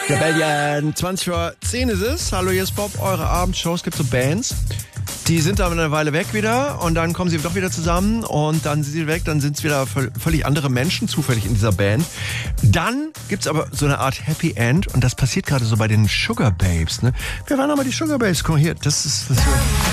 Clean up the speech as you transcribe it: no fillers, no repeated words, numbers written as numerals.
Rebellion, 20:10 ist es. Hallo, hier ist Bob, eure Abendshow. Es gibt so Bands, die sind dann eine Weile weg wieder und dann kommen sie doch wieder zusammen und dann sind sie weg, dann sind es wieder völlig andere Menschen zufällig in dieser Band. Dann gibt's aber so eine Art Happy End und das passiert gerade so bei den Sugar Babes. Ne? Wer waren nochmal die Sugar Babes? Guck mal hier, das ist